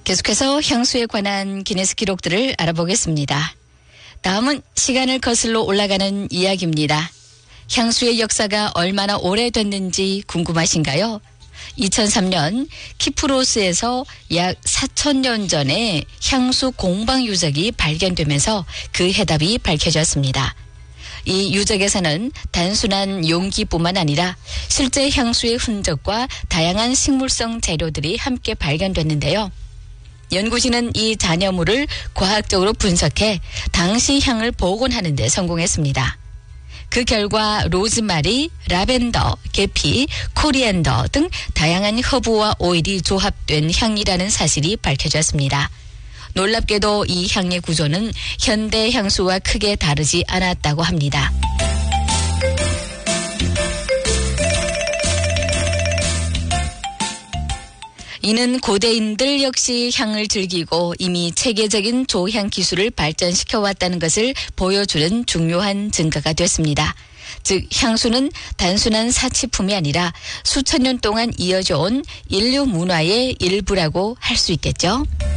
계속해서 향수에 관한 기네스 기록들을 알아보겠습니다. 다음은 시간을 거슬러 올라가는 이야기입니다. 향수의 역사가 얼마나 오래됐는지 궁금하신가요? 2003년 키프로스에서 약 4,000년 전에 향수 공방 유적이 발견되면서 그 해답이 밝혀졌습니다. 이 유적에서는 단순한 용기뿐만 아니라 실제 향수의 흔적과 다양한 식물성 재료들이 함께 발견됐는데요. 연구진은 이 잔여물을 과학적으로 분석해 당시 향을 복원하는 데 성공했습니다. 그 결과 로즈마리, 라벤더, 계피, 코리앤더 등 다양한 허브와 오일이 조합된 향이라는 사실이 밝혀졌습니다. 놀랍게도 이 향의 구조는 현대 향수와 크게 다르지 않았다고 합니다. 이는 고대인들 역시 향을 즐기고 이미 체계적인 조향 기술을 발전시켜 왔다는 것을 보여주는 중요한 증거가 됐습니다. 즉 향수는 단순한 사치품이 아니라 수천 년 동안 이어져 온 인류 문화의 일부라고 할 수 있겠죠.